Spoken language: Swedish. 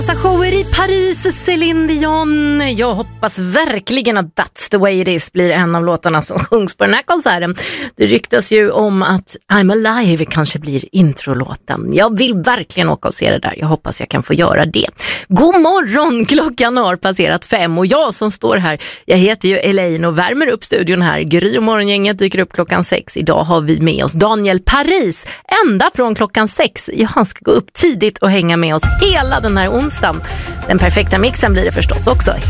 Shower i Paris, Céline Dion. Jag hoppas verkligen att That's the way it is blir en av låtarna som sjungs på den här konserten. Det ryktas ju om att I'm Alive kanske blir introlåten. Jag vill verkligen åka och se det där. Jag hoppas jag kan få göra det. God morgon, klockan har passerat 5 och jag som står här, jag heter ju Elaine och värmer upp studion här. Gry och morgongänget dyker upp klockan 6. Idag har vi med oss Daniel Paris ända från klockan 6. Han ska gå upp tidigt och hänga med oss hela den här onsdagen. Den perfekta mixen blir det förstås också